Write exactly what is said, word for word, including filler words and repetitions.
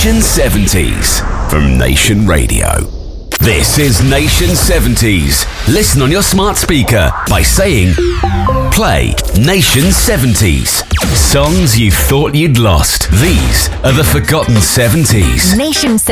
Nation seventies from Nation Radio. This is Nation seventies. Listen on your smart speaker by saying, play Nation seventies. Songs you thought you'd lost. These are the forgotten seventies. Nation seventies.